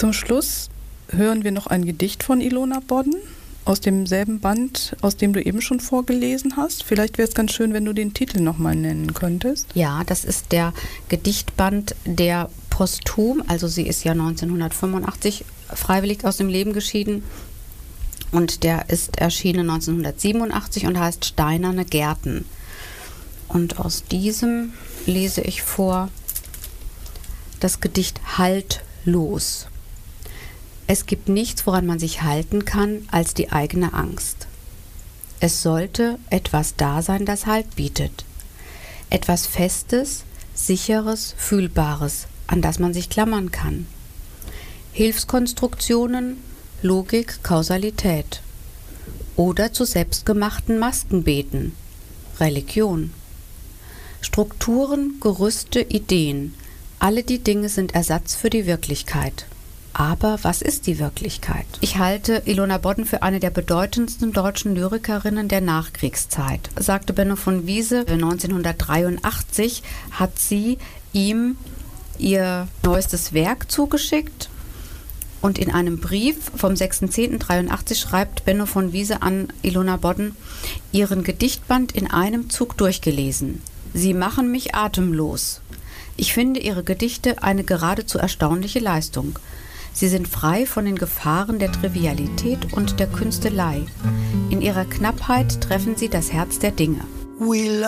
Zum Schluss hören wir noch ein Gedicht von Ilona Bodden aus demselben Band, aus dem du eben schon vorgelesen hast. Vielleicht wäre es ganz schön, wenn du den Titel nochmal nennen könntest. Ja, das ist der Gedichtband, der posthum, also sie ist ja 1985 freiwillig aus dem Leben geschieden, und der ist erschienen 1987 und heißt Steinerne Gärten. Und aus diesem lese ich vor das Gedicht Haltlos. Es gibt nichts, woran man sich halten kann, als die eigene Angst. Es sollte etwas da sein, das Halt bietet. Etwas Festes, Sicheres, Fühlbares, an das man sich klammern kann. Hilfskonstruktionen, Logik, Kausalität. Oder zu selbstgemachten Masken beten, Religion. Strukturen, Gerüste, Ideen, alle die Dinge sind Ersatz für die Wirklichkeit. Aber was ist die Wirklichkeit? Ich halte Ilona Bodden für eine der bedeutendsten deutschen Lyrikerinnen der Nachkriegszeit, sagte Benno von Wiese. 1983 hat sie ihm ihr neuestes Werk zugeschickt. Und in einem Brief vom 6.10.83 schreibt Benno von Wiese an Ilona Bodden: Ihren Gedichtband in einem Zug durchgelesen. Sie machen mich atemlos. Ich finde Ihre Gedichte eine geradezu erstaunliche Leistung. Sie sind frei von den Gefahren der Trivialität und der Künstelei. In ihrer Knappheit treffen sie das Herz der Dinge.